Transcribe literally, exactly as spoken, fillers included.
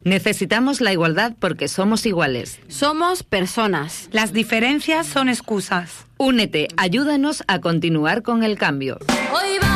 Necesitamos la igualdad porque somos iguales. Somos personas. Las diferencias son excusas. Únete, ayúdanos a continuar con el cambio. Hoy va